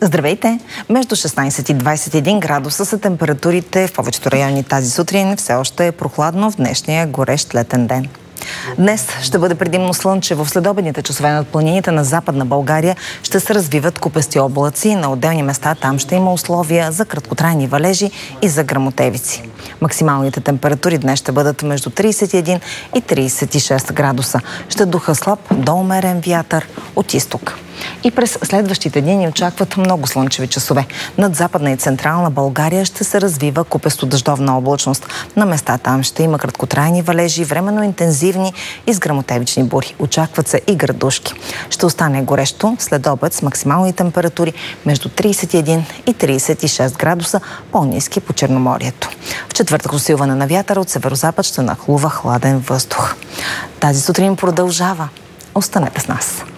Здравейте! Между 16 и 21 градуса са температурите в повечето райони тази сутрин. Все още е прохладно в днешния горещ летен ден. Днес ще бъде предимно слънчево. В следобедните часове над планините на Западна България ще се развиват купести облаци. На отделни места там ще има условия за краткотрайни валежи и за гръмотевици. Максималните температури днес ще бъдат между 31 и 36 градуса. Ще духа слаб до умерен вятър от изток. И през следващите дни ни очакват много слънчеви часове. Над Западна и Централна България ще се развива купесто-дъждовна облачност. На места там ще има краткотрайни валежи, временно интензивни и с гръмотевични бури. Очакват се и градушки. Ще остане горещо след обед с максимални температури между 31 и 36 градуса, по-ниски по Черноморието. В четвъртък усилване на вятъра от северозапад ще нахлува хладен въздух. Тази сутрин продължава. Останете с нас.